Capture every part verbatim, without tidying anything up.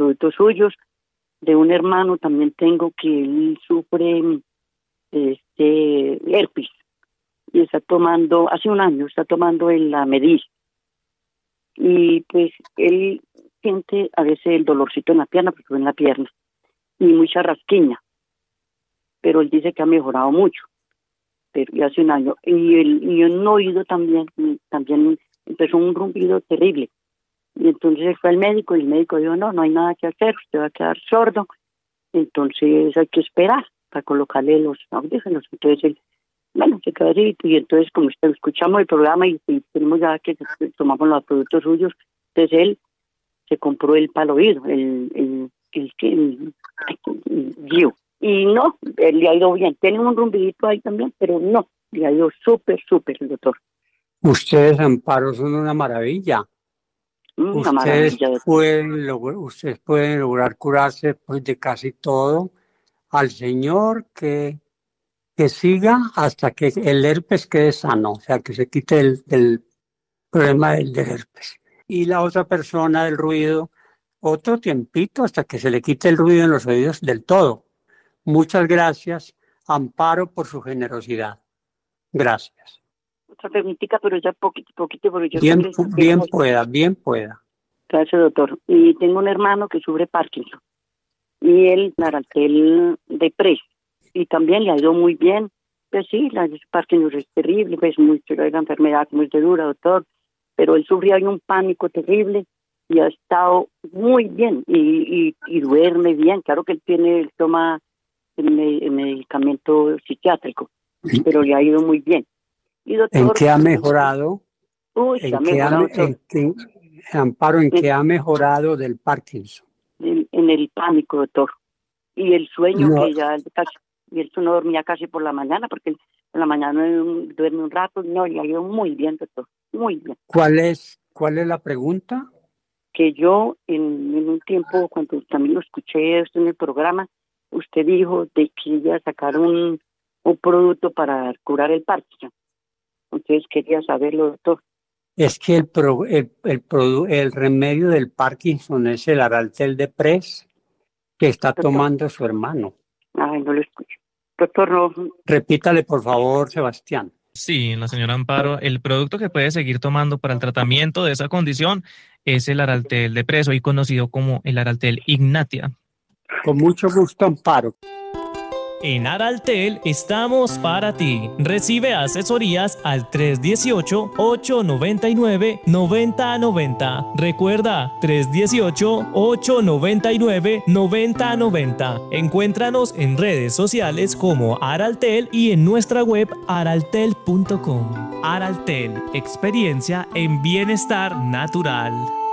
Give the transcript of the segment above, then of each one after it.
productos suyos. De un hermano también tengo que él sufre este herpes y está tomando, hace un año está tomando el Amedis, y pues él siente a veces el dolorcito en la pierna, porque en la pierna, y mucha rasquiña, pero él dice que ha mejorado mucho, pero ya hace un año. Y el y un oído también, también empezó un rumbido terrible, y entonces él fue al médico, y el médico dijo, no, no hay nada que hacer, usted va a quedar sordo, entonces hay que esperar para colocarle los audífonos. Entonces él, bueno, se quedó así, y entonces como escuchamos el programa y, y tenemos ya que tomamos los productos suyos, entonces él se compró el palo oído, el el el que el, el, el Gio. Y no, él le ha ido bien, tiene un rumbidito ahí también, pero no, le ha ido súper, súper, el doctor. Ustedes, Amparo, son una maravilla. Una Ustedes maravilla, doctor. pueden lograr, ustedes pueden lograr curarse pues, de casi todo. Al Señor que, que siga hasta que el herpes quede sano, o sea, que se quite el, el problema del, del herpes. Y la otra persona del ruido, otro tiempito hasta que se le quite el ruido en los oídos del todo. Muchas gracias, Amparo, por su generosidad. Gracias. Otra preguntita, pero ya poquito, poquito, porque yo sé Bien, que... bien pueda, bien pueda. Gracias, doctor. Y tengo un hermano que sufre Parkinson, y él, Naraltel de Pres, y también le ha ido muy bien. Pues sí, la Parkinson es terrible, pues muy, la enfermedad muy dura, doctor, pero él sufría de un pánico terrible y ha estado muy bien, y, y, y duerme bien. Claro que él tiene, él toma el, me- el medicamento psiquiátrico, pero le ha ido muy bien. Y ¿En doctor, qué ha mejorado? uy, se ha ¿En qué ha, mejorado, me- doctor, en qué, Amparo, en en, qué ha mejorado del Parkinson? en, en el pánico, doctor. Y el sueño No, que ya casi, y él no dormía casi por la mañana, porque él por la mañana duerme duerme un rato, no, le ha ido muy bien, doctor, muy bien. ¿cuál es, cuál es la pregunta? Que yo en, en un tiempo, cuando también lo escuché esto en el programa, usted dijo de que iba a sacar un, un producto para curar el Parkinson. Entonces quería saberlo, doctor. Es que el, pro- el, el, produ- el remedio del Parkinson es el Araltel de Pres que está Doctor, tomando su hermano. ay, no lo escucho. Doctor, no, Repítale, por favor, Sebastián. Sí, la señora Amparo, el producto que puede seguir tomando para el tratamiento de esa condición es el Araltel de Preso, y conocido como el Araltel Ignatia. Con mucho gusto, Amparo. En Araltel estamos para ti. Recibe asesorías al tres uno ocho, ocho nueve nueve, nueve cero nueve cero. Recuerda, tres uno ocho, ocho nueve nueve, nueve cero nueve cero. Encuéntranos en redes sociales como Araltel y en nuestra web araltel punto com. Araltel, experiencia en bienestar natural.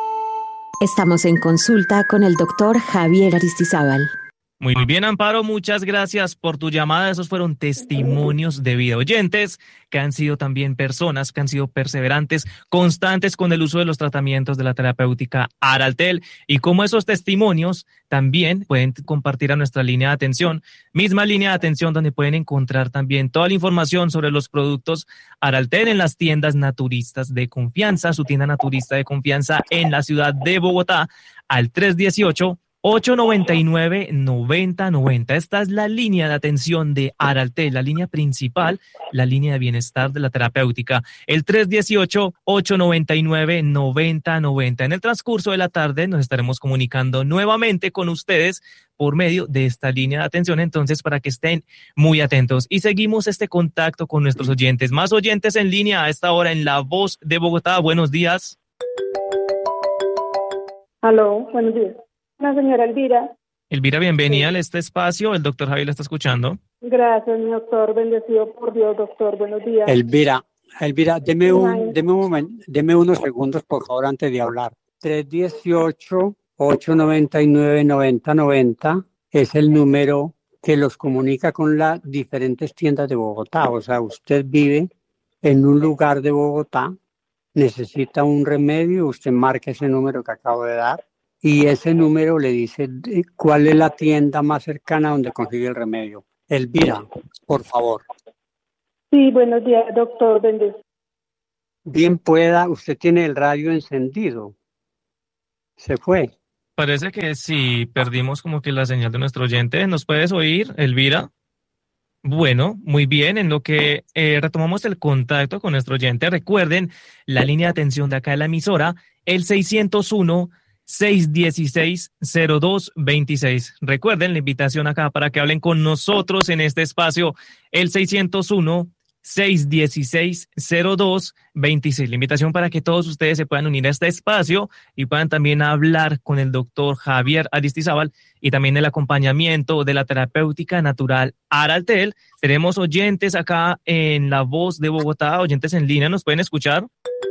Estamos en consulta con el doctor Javier Aristizábal. Muy bien, Amparo, muchas gracias por tu llamada. Esos fueron testimonios de vida oyentes que han sido también personas que han sido perseverantes, constantes con el uso de los tratamientos de la terapéutica Araltel. Y como esos testimonios también pueden compartir a nuestra línea de atención, misma línea de atención donde pueden encontrar también toda la información sobre los productos Araltel en las tiendas naturistas de confianza, su tienda naturista de confianza en la ciudad de Bogotá, al tres uno ocho, ocho nueve nueve, nueve cero nueve cero. Esta es la línea de atención de Araltel, la línea principal, la línea de bienestar de la terapéutica. El tres uno ocho, ocho nueve nueve, nueve cero nueve cero. En el transcurso de la tarde nos estaremos comunicando nuevamente con ustedes por medio de esta línea de atención, entonces para que estén muy atentos. Y seguimos este contacto con nuestros oyentes. Más oyentes en línea a esta hora en La Voz de Bogotá. Buenos días. Aló, buenos días. La señora Elvira. Elvira, bienvenida Sí. a este espacio. El doctor Javier la está escuchando. Gracias, mi doctor. Bendecido por Dios, doctor. Buenos días. Elvira, Elvira, deme, un, Ay, deme, un momento, deme unos segundos, por favor, antes de hablar. tres uno ocho, ocho nueve nueve, nueve cero nueve cero es el número que los comunica con las diferentes tiendas de Bogotá. O sea, usted vive en un lugar de Bogotá, necesita un remedio, usted marca ese número que acabo de dar y ese número le dice de- cuál es la tienda más cercana donde consigue el remedio. Elvira, por favor. sí, buenos días, doctor. Bendecido. Bien pueda, usted tiene el radio encendido. Se fue. Parece que sí, perdimos como que la señal de nuestro oyente. ¿Nos puedes oír, Elvira? Bueno, muy bien. En lo que eh, retomamos el contacto con nuestro oyente, recuerden la línea de atención de acá de la emisora, el seiscientos uno, seiscientos dieciséis, cero dos veintiséis. Recuerden la invitación acá para que hablen con nosotros en este espacio, el seiscientos uno, seiscientos dieciséis, cero dos veintiséis. La invitación para que todos ustedes se puedan unir a este espacio y puedan también hablar con el doctor Javier Aristizábal y también el acompañamiento de la terapéutica natural Araltel. Tenemos oyentes acá en La Voz de Bogotá, oyentes en línea, ¿nos pueden escuchar?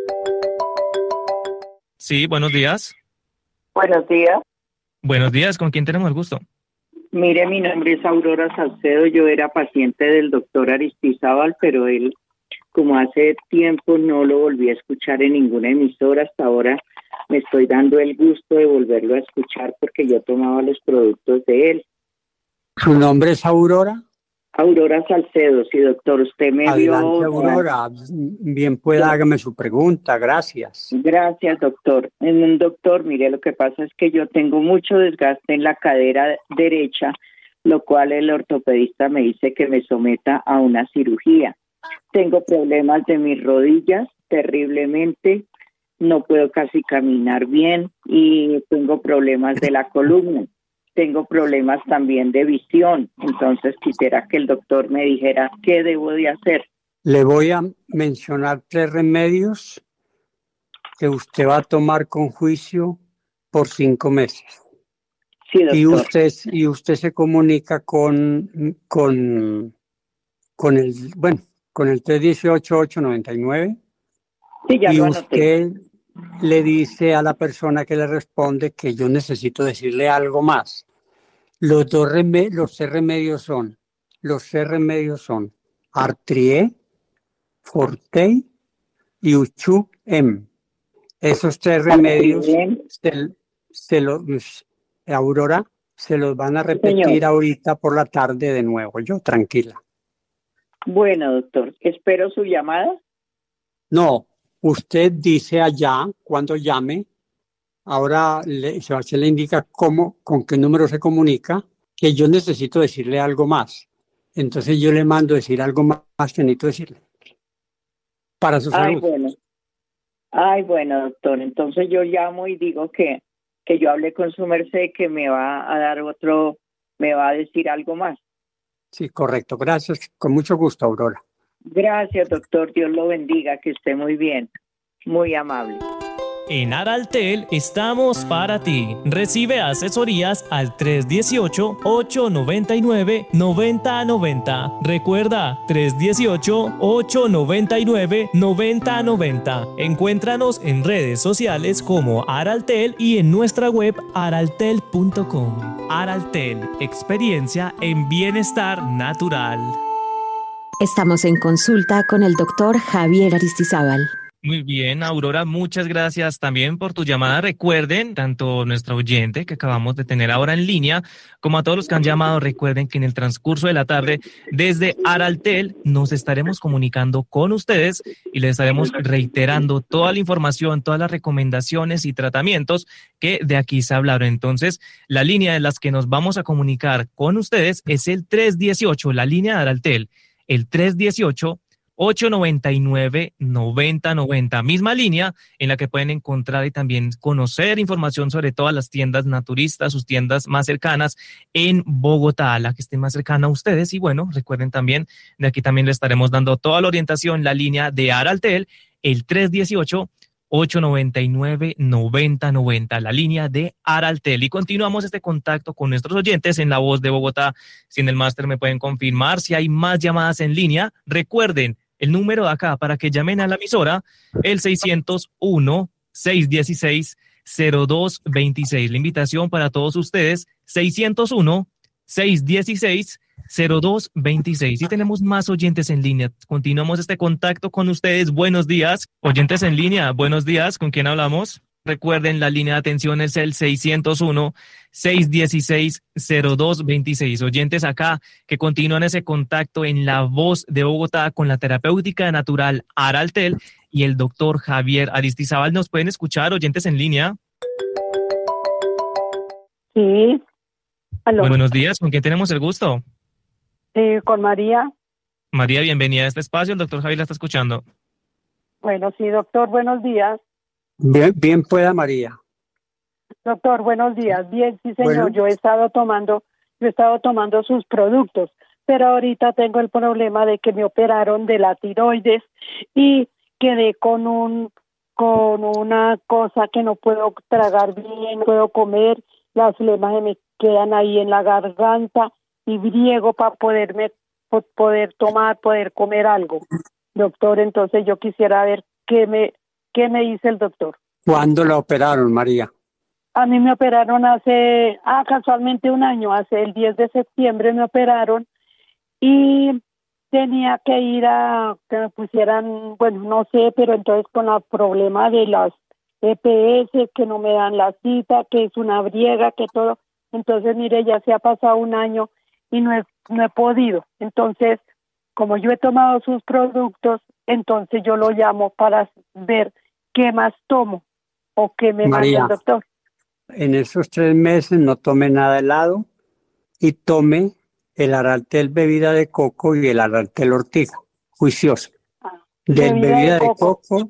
Sí, buenos días. Buenos días. Buenos días, ¿con quién tenemos el gusto? Mire, mi nombre es Aurora Salcedo. Yo era paciente del doctor Aristizábal, pero él, como hace tiempo no lo volví a escuchar en ninguna emisora, hasta ahora me estoy dando el gusto de volverlo a escuchar porque yo tomaba los productos de él. ¿Su nombre es Aurora? Aurora Salcedo, sí, doctor, usted me Adelante, dio... Aurora. Bien pueda, hágame su pregunta. Gracias. Gracias, doctor. En un doctor, mire, lo que pasa es que yo tengo mucho desgaste en la cadera derecha, lo cual el ortopedista me dice que me someta a una cirugía. Tengo problemas de mis rodillas terriblemente, no puedo casi caminar bien y tengo problemas de la columna. Tengo problemas también de visión, entonces quisiera que el doctor me dijera qué debo de hacer. Le voy a mencionar tres remedios que usted va a tomar con juicio por cinco meses. Sí, doctor. Y usted, y usted se comunica con, con, con el, bueno, con el tres dieciocho, ocho noventa y nueve. Sí, ya y lo usted anoté. le dice a la persona que le responde que yo necesito decirle algo más. Los dos remedios, los tres remedios son, los tres remedios son Artrie, Forte y Uchu M. Esos tres remedios se, se los, Aurora, se los van a repetir Señor. ahorita por la tarde de nuevo. Yo tranquila. Bueno, doctor, espero su llamada. No, usted dice allá cuando llame. Ahora le, se le indica cómo, con qué número se comunica, que yo necesito decirle algo más. Entonces yo le mando decir algo más que necesito decirle. Para su Ay, salud. bueno. Ay, bueno, doctor. Entonces yo llamo y digo que, que yo hablé con su merced, que me va a dar otro, me va a decir algo más. Sí, correcto. Gracias. Con mucho gusto, Aurora. Gracias, doctor. Dios lo bendiga, que esté muy bien. Muy amable. En Araltel estamos para ti. Recibe asesorías al tres dieciocho, ocho noventa y nueve, noventa noventa. Recuerda, tres dieciocho, ocho noventa y nueve, noventa noventa. Encuéntranos en redes sociales como Araltel y en nuestra web araltel punto com. Araltel, experiencia en bienestar natural. Estamos en consulta con el doctor Javier Aristizábal. Muy bien, Aurora, muchas gracias también por tu llamada. Recuerden, tanto nuestra oyente que acabamos de tener ahora en línea, como a todos los que han llamado, recuerden que en el transcurso de la tarde, desde Araltel, nos estaremos comunicando con ustedes y les estaremos reiterando toda la información, todas las recomendaciones y tratamientos que de aquí se hablaron. Entonces, la línea de las que nos vamos a comunicar con ustedes es el tres dieciocho, la línea de Araltel, el tres dieciocho, ocho noventa y nueve, noventa noventa, misma línea en la que pueden encontrar y también conocer información sobre todas las tiendas naturistas, sus tiendas más cercanas en Bogotá, la que esté más cercana a ustedes. Y bueno, recuerden también, de aquí también le estaremos dando toda la orientación, la línea de Araltel, el tres dieciocho, ocho noventa y nueve, noventa noventa, la línea de Araltel. Y continuamos este contacto con nuestros oyentes en La Voz de Bogotá. Si en el máster me pueden confirmar si hay más llamadas en línea, recuerden el número de acá para que llamen a la emisora, el seiscientos uno, seiscientos dieciséis, cero dos veintiséis. La invitación para todos ustedes, seiscientos uno, seiscientos dieciséis, cero dos veintiséis. Y tenemos más oyentes en línea. Continuamos este contacto con ustedes. Buenos días, oyentes en línea. Buenos días, ¿con quién hablamos? Recuerden, la línea de atención es el seiscientos uno, seiscientos dieciséis, cero dos veintiséis. Oyentes acá que continúan ese contacto en La Voz de Bogotá con la terapéutica natural Araltel y el doctor Javier Aristizábal. ¿Nos pueden escuchar, oyentes en línea? Sí, aló. Buenos días, ¿con quién tenemos el gusto? Sí, con María. María, bienvenida a este espacio, el doctor Javier la está escuchando. Bueno, sí, doctor, buenos días. Bien, bien pueda María. Doctor, buenos días. Bien, sí, señor. Bueno. Yo he estado tomando, yo he estado tomando sus productos, pero ahorita tengo el problema de que me operaron de la tiroides y quedé con un, con una cosa que no puedo tragar bien, no puedo comer, las flemas se me quedan ahí en la garganta y briego para poderme, po- poder tomar, poder comer algo. Doctor, entonces yo quisiera ver qué me, qué me dice el doctor. ¿Cuándo la operaron, María? A mí me operaron hace, ah, casualmente un año, hace el diez de septiembre me operaron y tenía que ir a que me pusieran, bueno, no sé, pero entonces con el problema de las E P S, que no me dan la cita, que es una briega, que todo. Entonces, mire, ya se ha pasado un año y no he, no he podido. Entonces, como yo he tomado sus productos, entonces yo lo llamo para ver qué más tomo o qué me manda el María, doctor. en esos tres meses no tome nada helado y tome el Araltel bebida de coco y el Araltel ortiga, juicioso. Ah, Del bebida de bebida de coco. coco,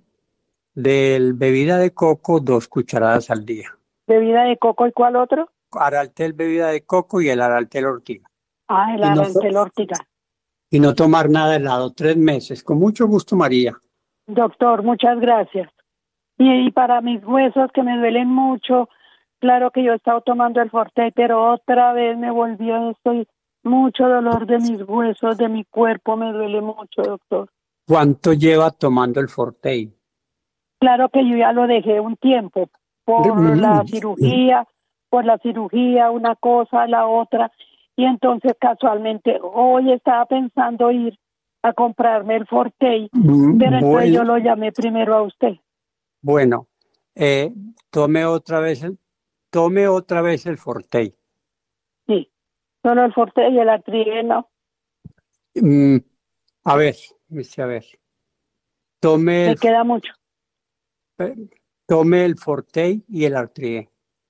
del bebida de coco, dos cucharadas al día. ¿Bebida de coco y cuál otro? Araltel bebida de coco y el Araltel ortiga. Ah, el Y no, to- arrantel ortiga. y no tomar nada helado, tres meses. Con mucho gusto, María. Doctor, muchas gracias. Y, y para mis huesos que me duelen mucho, claro que yo he estado tomando el Forte, pero otra vez me volvió esto y mucho dolor de mis huesos, de mi cuerpo, me duele mucho, doctor. ¿Cuánto lleva tomando el Fortei? Claro que yo ya lo dejé un tiempo por la cirugía, por la cirugía, una cosa, la otra, y entonces casualmente hoy estaba pensando ir a comprarme el Forte, pero entonces yo Bueno, lo llamé primero a usted. bueno, eh, tome otra vez el, tome otra vez el Fortei. Sí, solo el Forte y el Artride, no, Mm, a ver, dice, a ver, tome me el, queda mucho. eh, tome el Fortei y el Artride.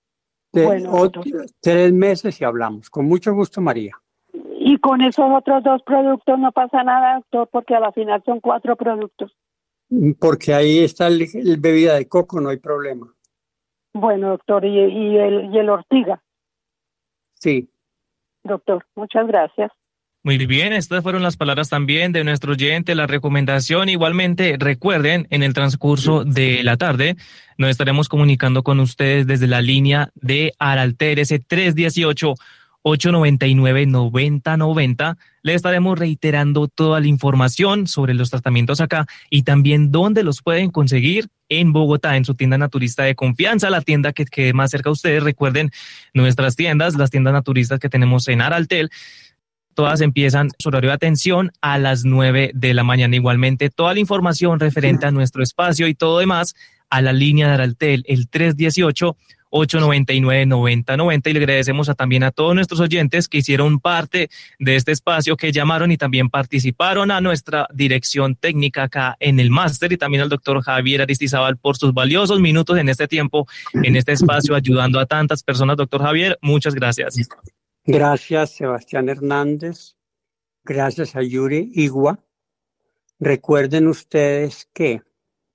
De, Bueno, ot- doctor. tres meses y hablamos. Con mucho gusto, María. Y con esos otros dos productos no pasa nada, doctor, porque a la final son cuatro productos. Mm, Porque ahí está el, el bebida de coco, no hay problema. Bueno, doctor, y, y el y el Ortiga, Sí, doctor, muchas gracias. Muy bien, estas fueron las palabras también de nuestro oyente, la recomendación. Igualmente, recuerden, en el transcurso de la tarde nos estaremos comunicando con ustedes desde la línea de Aralter, ese tres uno ocho, ocho nueve nueve, nueve cero nueve cero. Le estaremos reiterando toda la información sobre los tratamientos acá y también dónde los pueden conseguir en Bogotá, en su tienda naturista de confianza, la tienda que quede más cerca a ustedes. Recuerden nuestras tiendas, las tiendas naturistas que tenemos en Araltel. Todas empiezan su horario de atención a las nueve de la mañana. Igualmente, toda la información referente a nuestro espacio y todo demás a la línea de Araltel, el tres uno ocho, ocho nueve nueve, nueve cero nueve cero. Y le agradecemos a, también a todos nuestros oyentes que hicieron parte de este espacio, que llamaron y también participaron, a nuestra dirección técnica acá en el máster y también al doctor Javier Aristizábal por sus valiosos minutos en este tiempo, en este espacio, ayudando a tantas personas. Doctor Javier, muchas gracias. gracias, Sebastián Hernández. Gracias a Yuri Igua. Recuerden ustedes que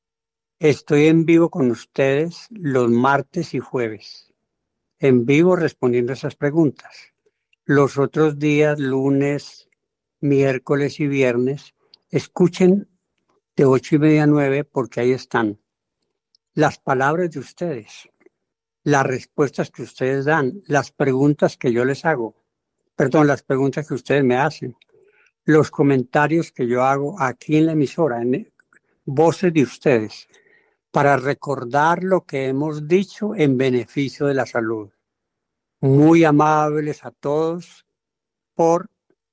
estoy en vivo con ustedes los martes y jueves, en vivo respondiendo esas preguntas. Los otros días, lunes, miércoles y viernes, escuchen de ocho y media a nueve, porque ahí están las palabras de ustedes, las respuestas que ustedes dan, las preguntas que yo les hago, perdón, las preguntas que ustedes me hacen, los comentarios que yo hago aquí en la emisora, en voces de ustedes, para recordar lo que hemos dicho en beneficio de la salud. Muy amables a todos por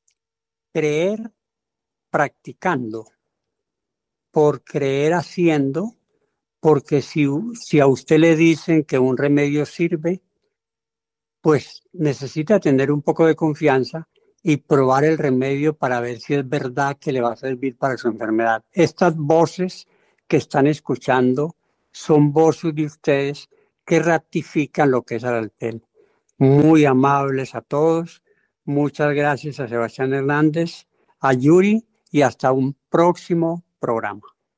creer practicando, por creer haciendo, porque si, si a usted le dicen que un remedio sirve, pues necesita tener un poco de confianza y probar el remedio para ver si es verdad que le va a servir para su enfermedad. Estas voces que están escuchando son voces de ustedes que ratifican lo que es Araltel. muy amables a todos. Muchas gracias a Sebastián Hernández, a Yuri y hasta un próximo programa.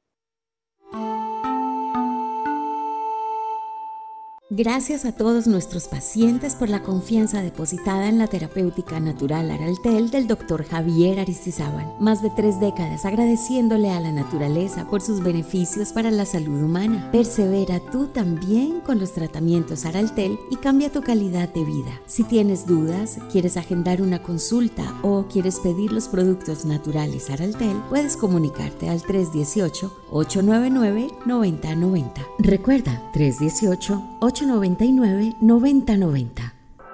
Gracias a todos nuestros pacientes por la confianza depositada en la terapéutica natural Araltel del doctor Javier Aristizábal. Más de tres décadas agradeciéndole a la naturaleza por sus beneficios para la salud humana. Persevera tú también con los tratamientos Araltel y cambia tu calidad de vida. Si tienes dudas, quieres agendar una consulta o quieres pedir los productos naturales Araltel, puedes comunicarte al tres uno ocho, ocho nueve nueve, nueve cero nueve cero. Recuerda, tres uno ocho, ocho nueve nueve, nueve cero nueve cero.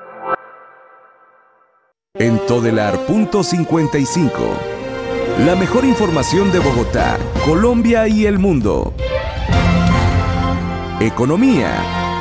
En Todelar punto cincuenta y cinco. La mejor información de Bogotá, Colombia y el mundo. Economía.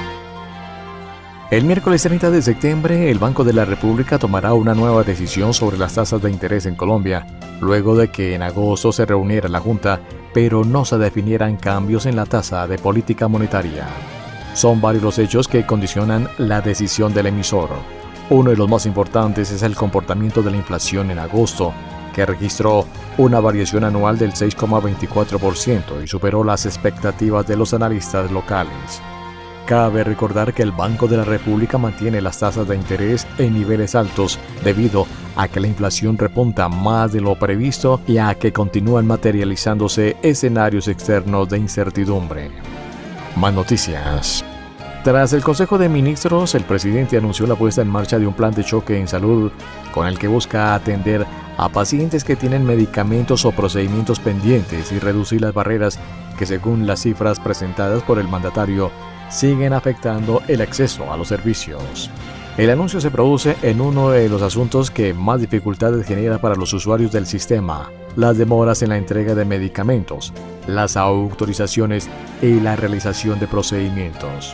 El miércoles treinta de septiembre, el Banco de la República tomará una nueva decisión sobre las tasas de interés en Colombia, luego de que en agosto se reuniera la Junta, pero no se definieran cambios en la tasa de política monetaria. Son varios los hechos que condicionan la decisión del emisor. Uno de los más importantes es el comportamiento de la inflación en agosto, que registró una variación anual del seis coma veinticuatro por ciento y superó las expectativas de los analistas locales. Cabe recordar que el Banco de la República mantiene las tasas de interés en niveles altos debido a que la inflación repunta más de lo previsto y a que continúan materializándose escenarios externos de incertidumbre. Más noticias. Tras el Consejo de Ministros, el presidente anunció la puesta en marcha de un plan de choque en salud con el que busca atender a pacientes que tienen medicamentos o procedimientos pendientes y reducir las barreras que, según las cifras presentadas por el mandatario, siguen afectando el acceso a los servicios. El anuncio se produce en uno de los asuntos que más dificultades genera para los usuarios del sistema: las demoras en la entrega de medicamentos, las autorizaciones y la realización de procedimientos.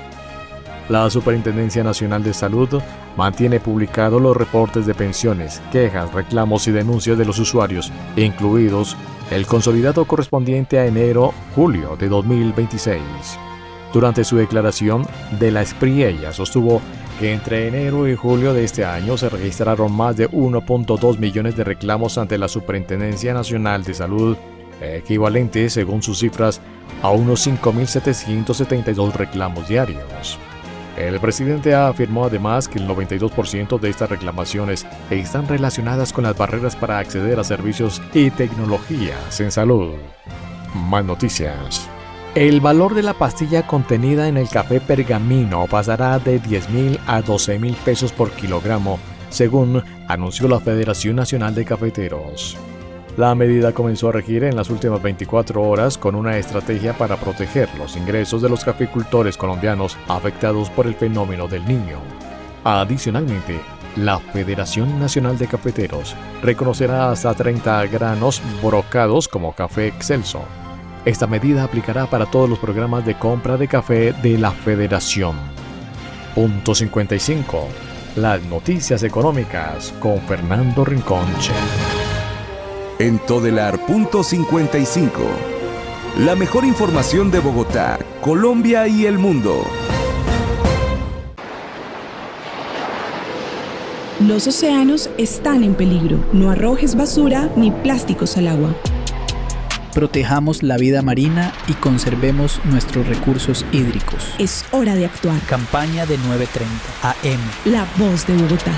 La Superintendencia Nacional de Salud mantiene publicados los reportes de pensiones, quejas, reclamos y denuncias de los usuarios, incluidos el consolidado correspondiente a enero-julio de dos mil veintiséis. Durante su declaración, de la Espriella sostuvo que entre enero y julio de este año se registraron más de uno punto dos millones de reclamos ante la Superintendencia Nacional de Salud, equivalente, según sus cifras, a unos cinco mil setecientos setenta y dos reclamos diarios. El presidente afirmó además que el noventa y dos por ciento de estas reclamaciones están relacionadas con las barreras para acceder a servicios y tecnologías en salud. Más noticias. El valor de la pastilla contenida en el café Pergamino pasará de diez mil a doce mil pesos por kilogramo, según anunció la Federación Nacional de Cafeteros. La medida comenzó a regir en las últimas veinticuatro horas con una estrategia para proteger los ingresos de los caficultores colombianos afectados por el fenómeno del Niño. Adicionalmente, la Federación Nacional de Cafeteros reconocerá hasta treinta granos brocados como café excelso. Esta medida aplicará para todos los programas de compra de café de la Federación. Punto cincuenta y cinco. Las noticias económicas con Fernando Rinconche. En Todelar punto cincuenta y cinco. La mejor información de Bogotá, Colombia y el mundo. Los océanos están en peligro. No arrojes basura ni plásticos al agua. Protejamos la vida marina y conservemos nuestros recursos hídricos. Es hora de actuar. Campaña de nueve treinta A M. La voz de Bogotá.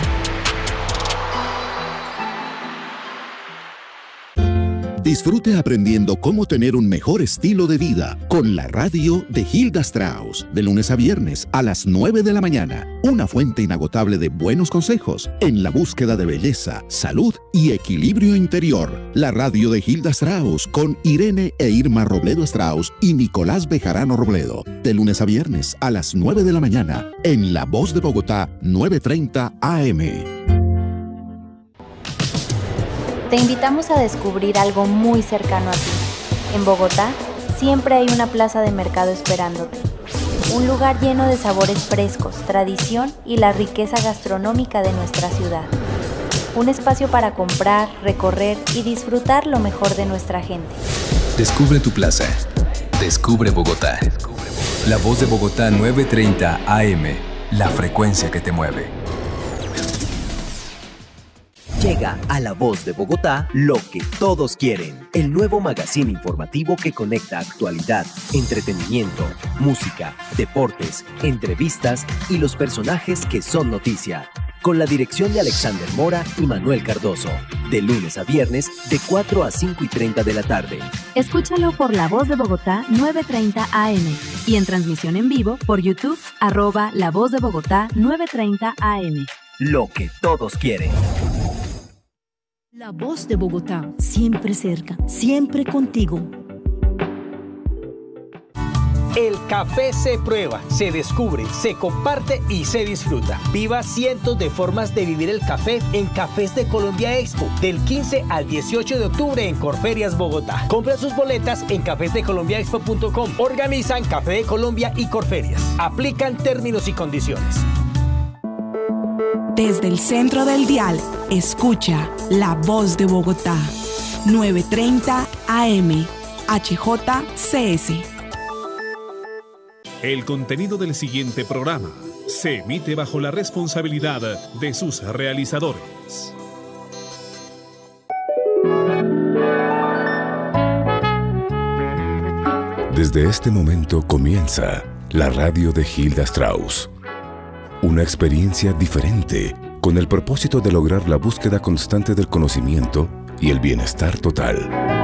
Disfrute aprendiendo cómo tener un mejor estilo de vida con la radio de Hilda Strauss, de lunes a viernes a las nueve de la mañana. Una fuente inagotable de buenos consejos en la búsqueda de belleza, salud y equilibrio interior. La radio de Hilda Strauss con Irene e Irma Robledo Strauss y Nicolás Bejarano Robledo, de lunes a viernes a las nueve de la mañana en La Voz de Bogotá, nueve treinta A M. Te invitamos a descubrir algo muy cercano a ti. En Bogotá, siempre hay una plaza de mercado esperándote. Un lugar lleno de sabores frescos, tradición y la riqueza gastronómica de nuestra ciudad. Un espacio para comprar, recorrer y disfrutar lo mejor de nuestra gente. Descubre tu plaza. Descubre Bogotá. La Voz de Bogotá nueve treinta A M. La frecuencia que te mueve. Llega a La Voz de Bogotá lo que todos quieren. El nuevo magazine informativo que conecta actualidad, entretenimiento, música, deportes, entrevistas y los personajes que son noticia. Con la dirección de Alexander Mora y Manuel Cardoso. De lunes a viernes, de cuatro a cinco y treinta de la tarde. Escúchalo por La Voz de Bogotá nueve treinta A M y en transmisión en vivo por YouTube, arroba La Voz de Bogotá nueve treinta A M. Lo que todos quieren. La Voz de Bogotá, siempre cerca, siempre contigo. El café se prueba, se descubre, se comparte y se disfruta. Viva cientos de formas de vivir el café en Cafés de Colombia Expo, del quince al dieciocho de octubre en Corferias, Bogotá. Compra sus boletas en cafés de colombia expo punto com. Organizan Café de Colombia y Corferias. Aplican términos y condiciones. Desde el centro del dial, escucha La Voz de Bogotá, nueve treinta A M, H J C S. El contenido del siguiente programa se emite bajo la responsabilidad de sus realizadores. Desde este momento comienza la radio de Hilda Strauss. Una experiencia diferente con el propósito de lograr la búsqueda constante del conocimiento y el bienestar total.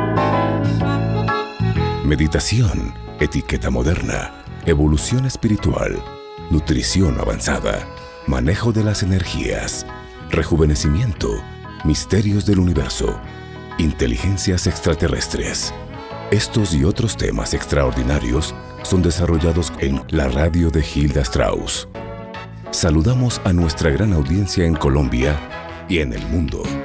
Meditación, etiqueta moderna, evolución espiritual, nutrición avanzada, manejo de las energías, rejuvenecimiento, misterios del universo, inteligencias extraterrestres. Estos y otros temas extraordinarios son desarrollados en la radio de Hilda Strauss. Saludamos a nuestra gran audiencia en Colombia y en el mundo.